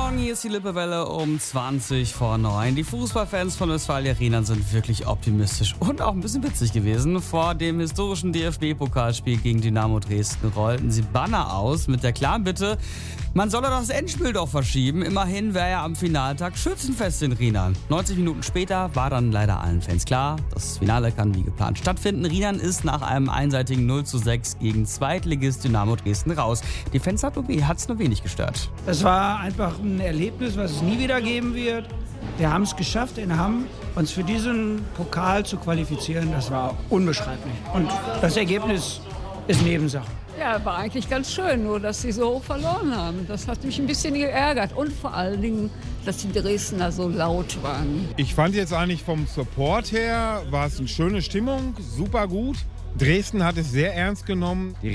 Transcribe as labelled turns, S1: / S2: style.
S1: Morgen, hier ist die Lippewelle um 20 vor 9. Die Fußballfans von Westfalia Rheinland sind wirklich optimistisch und auch ein bisschen witzig gewesen. Vor dem historischen DFB-Pokalspiel gegen Dynamo Dresden rollten sie Banner aus mit der klaren Bitte, man solle das Endspiel doch verschieben. Immerhin wäre ja am Finaltag Schützenfest in Rheinland. 90 Minuten später war dann leider allen Fans klar, das Finale kann wie geplant stattfinden. Rheinland ist nach einem einseitigen 0:6 gegen Zweitligist Dynamo Dresden raus. Die Fans hat es nur wenig gestört.
S2: Es war einfach ein Erlebnis, was es nie wieder geben wird. Wir haben es geschafft in Hamm, uns für diesen Pokal zu qualifizieren. Das war unbeschreiblich. Und das Ergebnis ist Nebensache.
S3: Ja, war eigentlich ganz schön, nur dass sie so hoch verloren haben. Das hat mich ein bisschen geärgert. Und vor allen Dingen, dass die Dresdner so laut waren.
S4: Ich fand jetzt eigentlich vom Support her, war es eine schöne Stimmung, super gut. Dresden hat es sehr ernst genommen.